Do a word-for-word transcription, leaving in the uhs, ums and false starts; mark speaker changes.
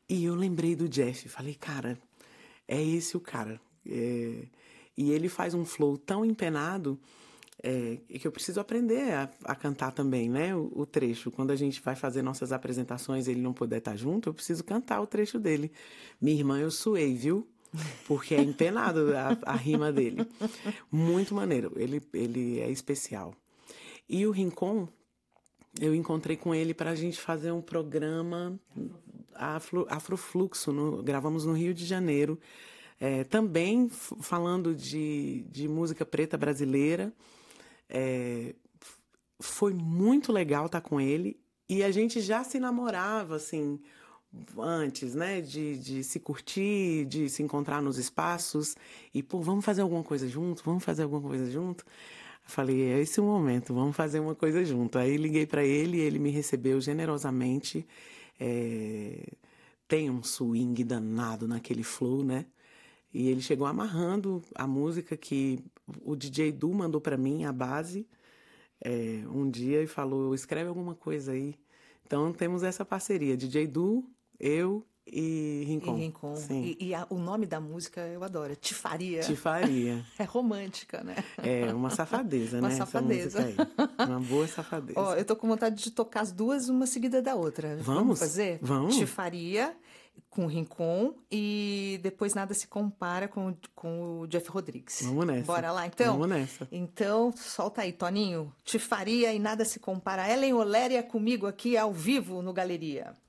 Speaker 1: E eu lembrei do Jeff, falei, cara, é esse o cara. É... E ele faz um flow tão empenado é, que eu preciso aprender a, a cantar também, né? O, o trecho. Quando a gente vai fazer nossas apresentações e ele não puder estar junto, eu preciso cantar o trecho dele. Minha irmã, eu suei, viu? Porque é empenado a, a rima dele. Muito maneiro. Ele, ele é especial. E o Rincon, eu encontrei com ele para a gente fazer um programa Afro, Afrofluxo, no, gravamos no Rio de Janeiro, é, também f- falando de, de música preta brasileira. É, foi muito legal estar com ele e a gente já se namorava, assim, antes, né, de, de se curtir, de se encontrar nos espaços e, pô, vamos fazer alguma coisa junto, vamos fazer alguma coisa junto. Eu falei, é esse o momento, vamos fazer uma coisa junto. Aí liguei para ele, ele me recebeu generosamente. É, tem um swing danado naquele flow, né? E ele chegou amarrando a música que o D J Du mandou para mim, a base, é, um dia e falou, escreve alguma coisa aí. Então temos essa parceria, D J Du, eu e
Speaker 2: E
Speaker 1: Rincon.
Speaker 2: Rincon.
Speaker 1: Sim,
Speaker 2: E, e a- o nome da música eu adoro, Te
Speaker 1: te
Speaker 2: Faria.
Speaker 1: faria.
Speaker 2: É romântica, né?
Speaker 1: É uma safadeza,
Speaker 2: Uma
Speaker 1: né? Essa música
Speaker 2: safadeza.
Speaker 1: aí. Uma boa
Speaker 2: Ó,
Speaker 1: safadeza.
Speaker 2: eu tô com vontade de tocar as duas, uma seguida da outra. Vamos
Speaker 1: Vamos?
Speaker 2: fazer? Te
Speaker 1: Vamos?
Speaker 2: Faria com Rincon e depois Nada Se Compara com, com o Jeff Rodrigues.
Speaker 1: Vamos nessa.
Speaker 2: Bora lá, então?
Speaker 1: Vamos nessa.
Speaker 2: Então, solta aí, Toninho. Te Faria e Nada Se Compara. Ellen Oléria comigo aqui ao vivo no Galeria.